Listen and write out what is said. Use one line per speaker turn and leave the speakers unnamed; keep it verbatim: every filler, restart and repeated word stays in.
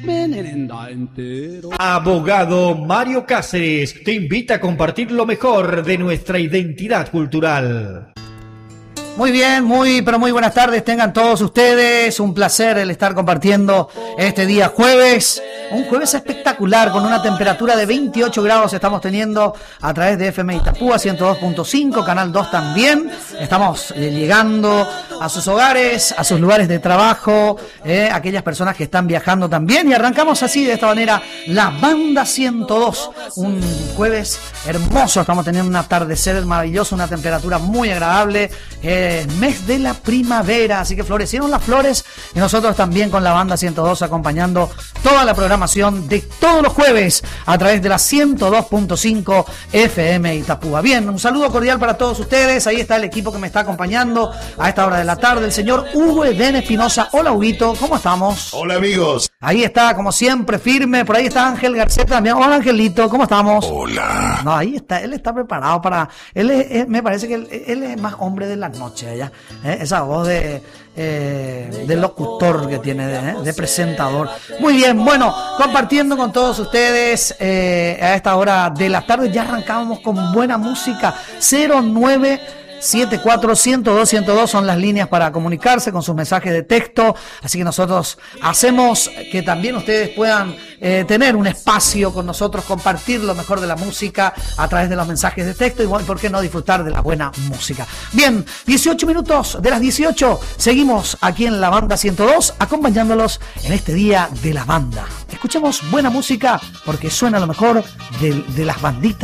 Merenda entero.
Abogado Mario Cáceres te invita a compartir lo mejor de nuestra identidad cultural.
Muy bien, muy, pero muy buenas tardes tengan todos ustedes. Un placer el estar compartiendo este día jueves. Un jueves espectacular con una temperatura de veintiocho grados estamos teniendo a través de F M Itapúa ciento dos punto cinco, Canal dos también. Estamos eh, llegando a sus hogares, a sus lugares de trabajo, eh, aquellas personas que están viajando también. Y arrancamos así, de esta manera, la Banda ciento dos. Un jueves hermoso, estamos teniendo un atardecer maravilloso, una temperatura muy agradable. Eh, mes de la primavera, así que florecieron las flores y nosotros también con la Banda ciento dos acompañando toda la programación de todos los jueves a través de la ciento dos punto cinco F M Itapúa. Bien, un saludo cordial para todos ustedes. Ahí está el equipo que me está acompañando a esta hora de la tarde, el señor Hugo Edén Espinosa. Hola, Huguito, ¿cómo estamos?
Hola, amigos.
Ahí está, como siempre, firme. Por ahí está Ángel García también. Hola, Angelito, ¿cómo estamos?
Hola.
No, ahí está, él está preparado para... Él es, es, me parece que él, él es más hombre de la noche, allá. ¿Eh? Esa voz de... Eh, de locutor que tiene, de, de presentador. Muy bien, bueno, compartiendo con todos ustedes eh, a esta hora de la tarde. Ya arrancábamos con buena música. Cero nueve siete cuatro, ciento dos, ciento dos son las líneas para comunicarse con sus mensajes de texto, así que nosotros hacemos que también ustedes puedan eh, tener un espacio con nosotros, compartir lo mejor de la música a través de los mensajes de texto y bueno, ¿por qué no disfrutar de la buena música? Bien, dieciocho minutos de las dieciocho, seguimos aquí en la Banda ciento dos acompañándolos en este día de la banda. Escuchemos buena música porque suena lo mejor de, de las banditas